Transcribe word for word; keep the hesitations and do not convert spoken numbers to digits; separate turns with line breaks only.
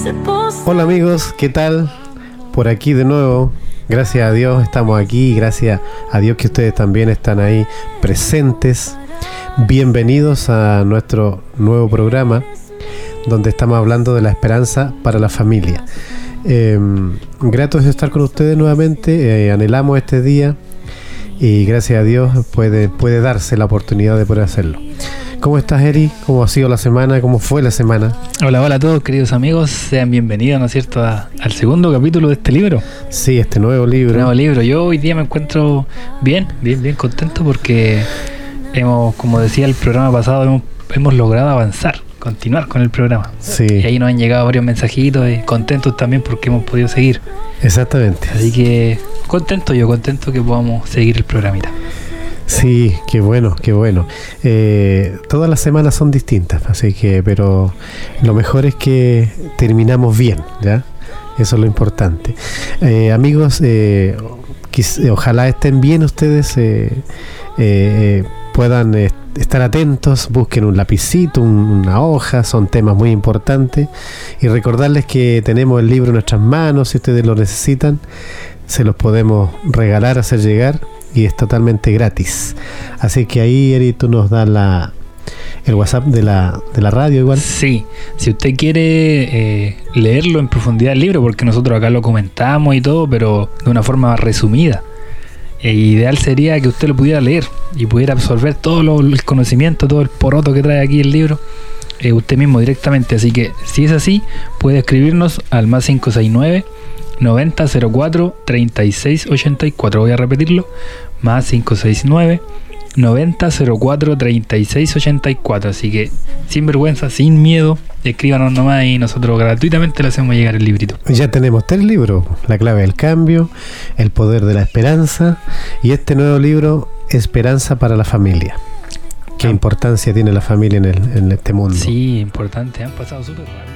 Hola amigos, ¿qué tal? Por aquí de nuevo, gracias a Dios estamos aquí, gracias a Dios que ustedes también están ahí presentes. Bienvenidos a nuestro nuevo programa donde estamos hablando de la esperanza para la familia. Eh, gratos de estar con ustedes nuevamente, eh, anhelamos este día y gracias a Dios puede, puede darse la oportunidad de poder hacerlo. ¿Cómo estás, Eri? ¿Cómo ha sido la semana? ¿Cómo fue la semana?
Hola, hola a todos, queridos amigos. Sean bienvenidos, ¿no es cierto?, a, al segundo capítulo de este libro.
Sí, este nuevo libro.
Nuevo libro. Yo hoy día me encuentro bien, bien, bien contento porque hemos, como decía el programa pasado, hemos, hemos logrado avanzar, continuar con el programa.
Sí.
Y ahí nos han llegado varios mensajitos y contentos también porque hemos podido seguir.
Exactamente.
Así que contento, yo contento que podamos seguir el programita.
Sí, qué bueno, qué bueno. Eh, todas las semanas son distintas, así que, pero lo mejor es que terminamos bien, ¿ya? Eso es lo importante. Eh, amigos, eh, quis, ojalá estén bien ustedes, eh, eh, puedan eh, estar atentos, busquen un lapicito, un, una hoja, son temas muy importantes. Y recordarles que tenemos el libro en nuestras manos, si ustedes lo necesitan, se los podemos regalar, hacer llegar. Y es totalmente gratis. Así que ahí, Eri, tú nos das la, el WhatsApp de la, de la radio igual.
Sí, si usted quiere eh, leerlo en profundidad el libro, porque nosotros acá lo comentamos y todo, pero de una forma resumida. Eh, ideal sería que usted lo pudiera leer y pudiera absorber todo lo, el conocimiento, todo el poroto que trae aquí el libro, eh, usted mismo directamente. Así que si es así, puede escribirnos al más cinco seis nueve, noventa cero cuatro, treinta y seis ochenta y cuatro. Voy a repetirlo, más cinco seis nueve, noventa cero cuatro, treinta y seis ochenta y cuatro. Así que sin vergüenza, sin miedo, escríbanos nomás y nosotros gratuitamente le hacemos llegar el librito.
Ya tenemos tres libros: La clave del cambio, El poder de la esperanza y este nuevo libro, Esperanza para la familia. ¿Qué ah. importancia tiene la familia en, el, en este mundo?
Sí, importante, han pasado súper rápido.